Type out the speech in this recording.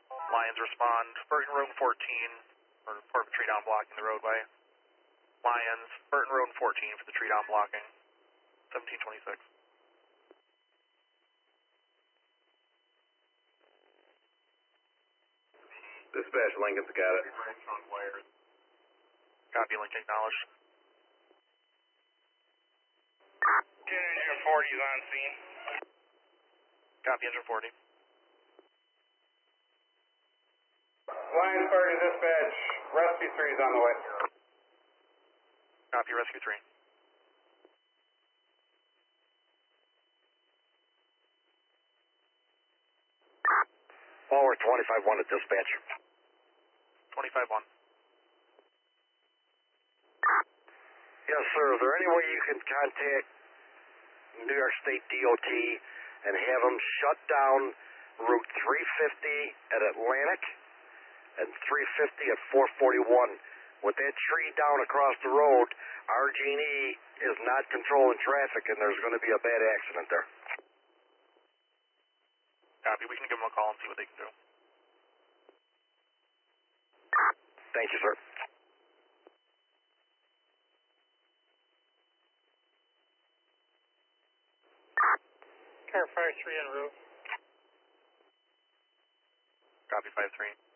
Lions respond. Burton Road 14, or report of tree down blocking the roadway. Lions, Burton Road 14 for the tree down blocking. 1726. Dispatch, Lincoln's got it. Copy, Lincoln, acknowledged. Engine 40 is on scene. Copy, engine 40. Lions Party Dispatch, Rescue 3 is on the way. Copy, Rescue 3. Forward 25-1 at dispatch. 25-1. Yes, sir. Is there any way you can contact New York State DOT and have them shut down Route 350 at Atlantic and 350 at 441? With that tree down across the road, RG&E is not controlling traffic, and there's going to be a bad accident there. Copy, we can give them a call and see what they can do. Thank you, sir. Car 53 en route. Copy, 5-3.